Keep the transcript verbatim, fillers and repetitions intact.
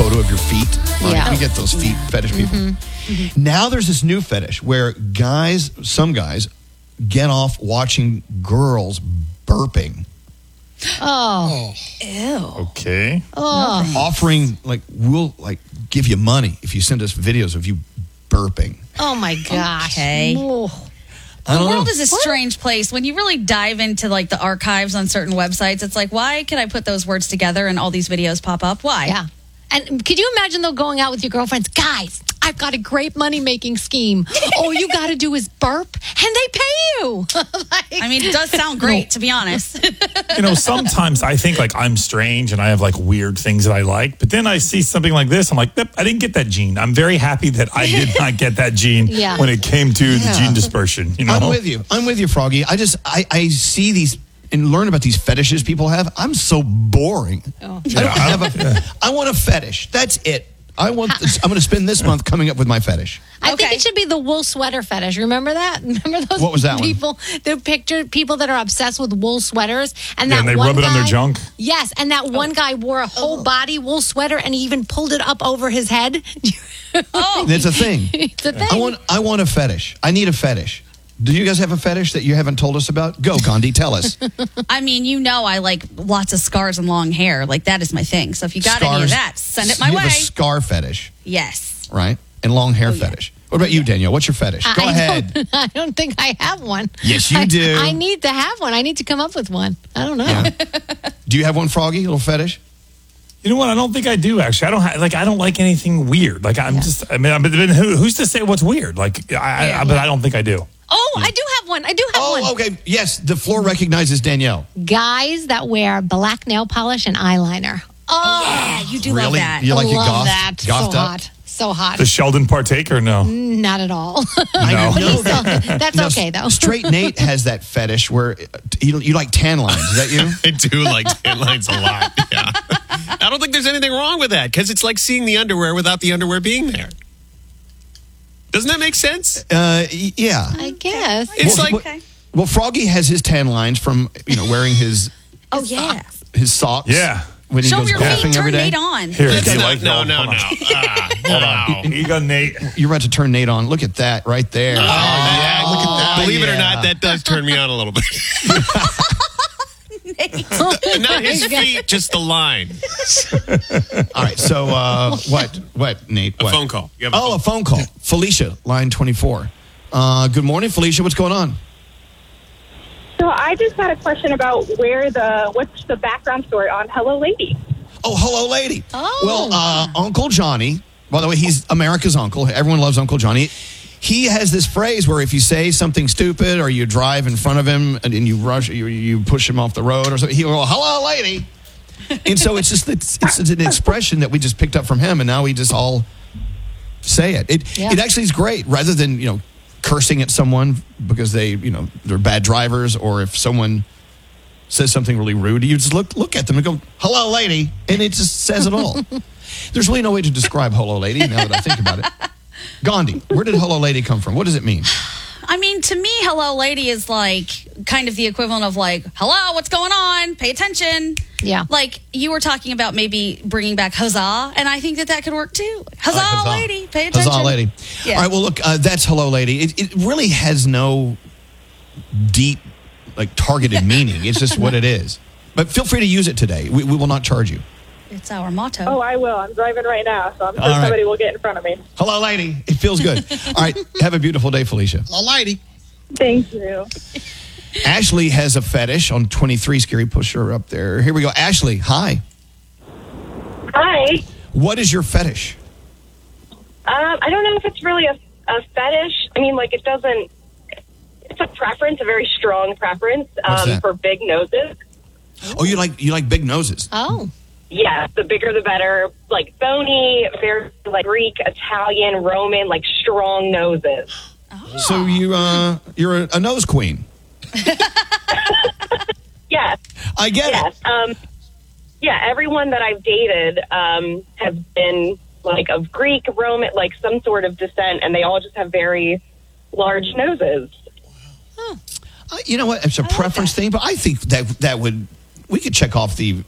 photo of your feet. Right? Yeah. You get those feet Yeah. fetish people. Mm-hmm. Mm-hmm. Now there's this new fetish where guys, some guys, get off watching girls burping. Oh. Ew. Okay. Oh. Offering, like, we'll, like, give you money if you send us videos of you burping. Oh, my gosh. Okay. Oh. I The don't world know. is a strange place. When you really dive into like the archives on certain websites, it's like, why can I put those words together and all these videos pop up? Why? Yeah. And could you imagine, though, going out with your girlfriends? Guys, I've got a great money-making scheme. All you got to do is burp, and they pay you. Like, I mean, it does sound great, to be honest. You know, sometimes I think like I'm strange and I have like weird things that I like, but then I see something like this. I'm like, nope, I didn't get that gene. I'm very happy that I did not get that gene Yeah. when it came to Yeah. the gene dispersion. You know, I'm with you. I'm with you, Froggy. I just, I, I see these and learn about these fetishes people have. I'm so boring. Oh. I don't have a, I want a fetish. That's it. I want. This, I'm going to spend this month coming up with my fetish. I Okay. think it should be the wool sweater fetish. Remember that? Remember those What was that one? people? The picture people that are obsessed with wool sweaters, and Yeah, that and they one rub it guy, on their junk. Yes, and that one guy wore a whole body wool sweater, and he even pulled it up over his head. Oh, It's a thing. It's a thing. I want. I want a fetish. I need a fetish. Do you guys have a fetish that you haven't told us about? Go, Gandhi. Tell us. I mean, you know, I like lots of scars and long hair. Like, that is my thing. So if you got any of Scars. that, send it my you way. have a scar fetish, Yes. right? And long hair fetish. What about you, Danielle? What's your fetish? Go I ahead. Don't, I don't think I have one. Yes, you I- do. I need to have one. I need to come up with one. I don't know. Yeah. Do you have one, Froggy? A little fetish? You know what? I don't think I do actually. I don't ha- like. I don't like anything weird. Like I'm just. I mean, I mean who, who's to say what's weird? Like, I, I, but I don't think I do. Oh, I do have one. I do have one. Oh, okay. Yes, the floor recognizes Danielle. Guys that wear black nail polish and eyeliner. Oh, Yeah, you do Really? love that. You like I it love goth- that. gothed so up? hot. So hot. Does Sheldon partake or no? Not at all. I No. But know he's that. still, that's Now, okay, though. Straight Nate has that fetish where uh, you, you like tan lines. Is that you? I do like tan lines a lot. Yeah. I don't think there's anything wrong with that because it's like seeing the underwear without the underwear being there. Doesn't that make sense? Uh, y- yeah. I guess. It's Well, like well- Well, Froggy has his tan lines from you know wearing his Oh, yeah. his socks. Yeah. When he Show goes him your golfing feet. every Turn day. Nate on. Here, That's do you not- like no, hold no, on. no. Ah, Hold on. no. Here you go, Nate. You're about to turn Nate on. Look at that right there. Oh, that- look at that. Believe it or Yeah. not, that does turn me on a little bit. Not his feet, just the line. All right. So uh, what? What, Nate? A What? phone call. You have a Oh, a phone call. Felicia, line twenty-four. Uh, good morning, Felicia. What's going on? So I just had a question about where the what's the background story on Hello Lady? Oh, hello, lady. Oh. Well, uh, Uncle Johnny, by the way, he's America's uncle. Everyone loves Uncle Johnny. He has this phrase where if you say something stupid or you drive in front of him and, and you rush, you, you push him off the road or something, he'll go, hello, lady. And so it's just, it's, it's an expression that we just picked up from him and now we just all say it. It, Yeah. it actually is great rather than, you know, cursing at someone because they, you know, they're bad drivers or if someone says something really rude, you just look look at them and go, hello, lady. And it just says it all. There's really no way to describe hello, lady, now that I think about it. Gandhi, where did hello, lady come from? What does it mean? I mean, to me, hello, lady is like kind of the equivalent of like, hello, what's going on? Pay attention. Yeah. Like you were talking about maybe bringing back huzzah, and I think that that could work too. Huzzah, I like huzzah. lady, pay attention. Huzzah, lady. Yeah. All right, well, look, uh, that's hello, lady. It, it really has no deep, like, targeted meaning. It's just what it is. But feel free to use it today. We, we will not charge you. It's our motto. Oh, I will. I'm driving right now, so I'm sure All right. somebody will get in front of me. Hello, lady. It feels good. All right, have a beautiful day, Felicia. Hello, lady. Thank you. Ashley has a fetish on twenty-three. Scary, push her up there. Here we go. Ashley, hi. Hi. What is your fetish? Um, I don't know if it's really a, a fetish. I mean, like it doesn't. It's a preference, a very strong preference What's um, that? for big noses. Oh, you like you like big noses. Oh. Yes, the bigger the better. Like bony, very like Greek, Italian, Roman, like strong noses. So you uh you're a, a nose queen. Yes. I get it. Yes. Um, yeah, everyone that I've dated um, has been like of Greek, Roman, like some sort of descent, and they all just have very large noses. Uh, you know what? It's a preference thing, but I think that that would we could check off the